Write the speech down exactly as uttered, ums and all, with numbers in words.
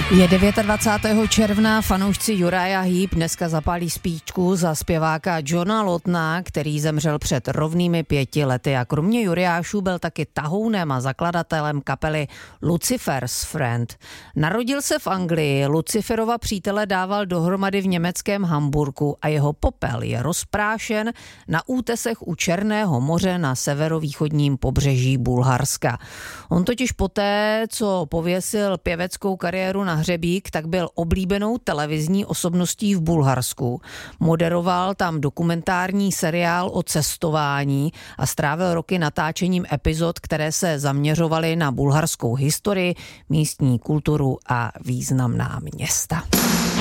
Je dvacátého devátého června, fanoušci Uriah Heep dneska zapálí spíčku za zpěváka Johna Lawtona, který zemřel před rovnými pěti lety. A kromě Uriášů byl taky tahounem a zakladatelem kapely Lucifer's Friend. Narodil se v Anglii, Luciferova přítele dával dohromady v německém Hamburku a jeho popel je rozprášen na útesech u Černého moře na severovýchodním pobřeží Bulharska. On totiž poté, co pověsil pěveckou kariéru na hřebík, tak byl oblíbenou televizní osobností v Bulharsku. Moderoval tam dokumentární seriál o cestování a strávil roky natáčením epizod, které se zaměřovaly na bulharskou historii, místní kulturu a významná města.